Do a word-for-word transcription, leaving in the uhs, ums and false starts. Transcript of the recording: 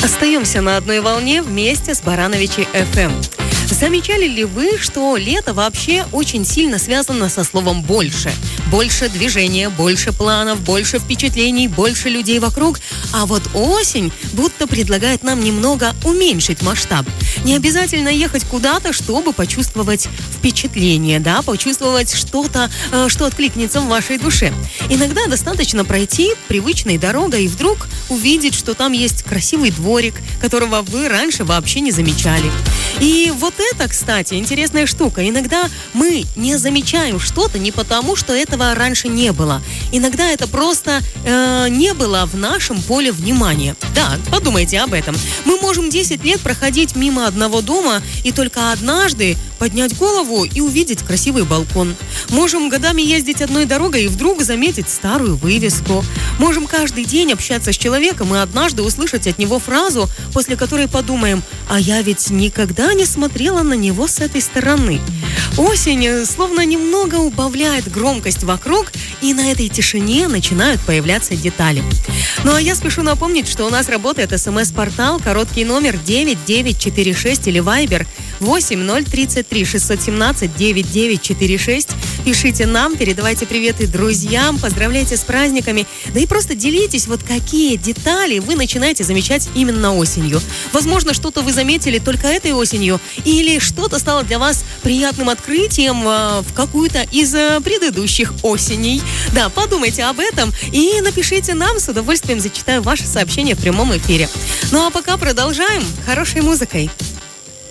Остаемся на одной волне вместе с Барановичи эф эм. Замечали ли вы, что лето вообще очень сильно связано со словом «больше»? Больше движения, больше планов, больше впечатлений, больше людей вокруг. А вот осень будто предлагает нам немного уменьшить масштаб. Не обязательно ехать куда-то, чтобы почувствовать впечатление, да, почувствовать что-то, что откликнется в вашей душе. Иногда достаточно пройти привычной дорогой и вдруг увидеть, что там есть красивый дворик, которого вы раньше вообще не замечали. И вот это, кстати, интересная штука. Иногда мы не замечаем что-то не потому, что этого раньше не было. Иногда это просто э, не было в нашем поле внимания. Да, подумайте об этом. Мы можем десять лет проходить мимо одного дома и только однажды поднять голову и увидеть красивый балкон. Можем годами ездить одной дорогой и вдруг заметить старую вывеску. Можем каждый день общаться с человеком и однажды услышать от него фразу, после которой подумаем: а я ведь никогда не смотрела на него с этой стороны. Осень словно немного убавляет громкость вокруг, и на этой тишине начинают появляться детали. Ну а я спешу напомнить, что у нас работает смс-портал, короткий номер девять девять четыре шесть или вайбер восемь ноль тридцать три шестьсот семнадцать девяносто девять сорок шесть. Пишите нам, передавайте приветы друзьям, поздравляйте с праздниками, да и просто делитесь, вот какие детали вы начинаете замечать именно осенью. Возможно, что-то вы заметили только этой осенью, или что-то стало для вас приятным открытием э, в какую-то из э, предыдущих осеней. Да, подумайте об этом и напишите нам, с удовольствием зачитаю ваше сообщение в прямом эфире. Ну а пока продолжаем хорошей музыкой.